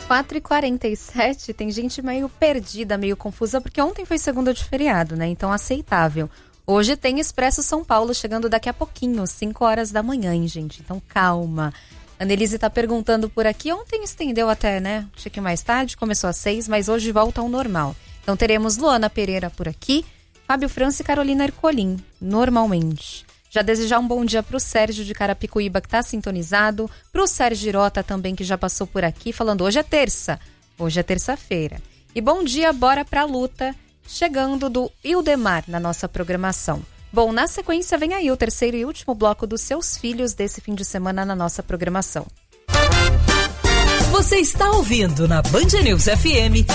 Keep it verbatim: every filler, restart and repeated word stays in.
quatro e quarenta e sete, tem gente meio perdida, meio confusa, porque ontem foi segunda de feriado, né? Então aceitável. Hoje tem Expresso São Paulo chegando daqui a pouquinho, cinco horas da manhã, hein, gente? Então calma. Annelise tá perguntando por aqui, ontem estendeu até, né? Achei que mais tarde, começou às seis, mas hoje volta ao normal. Então teremos Luana Pereira por aqui, Fábio França e Carolina Ercolim, normalmente. Já desejar um bom dia pro Sérgio de Carapicuíba, que tá sintonizado, pro Sérgio Girota também, que já passou por aqui, falando hoje é terça, hoje é terça-feira. E bom dia, bora pra luta, chegando do Ildemar na nossa programação. Bom, na sequência vem aí o terceiro e último bloco dos Seus Filhos desse fim de semana na nossa programação. Você está ouvindo na Band News F M